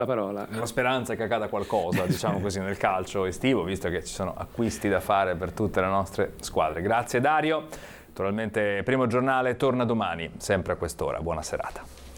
la parola. La speranza è che accada qualcosa, diciamo così, nel calcio estivo, visto che ci sono acquisti da fare per tutte le nostre squadre. Grazie Dario. Naturalmente Primo Giornale torna domani, sempre a quest'ora. Buona serata.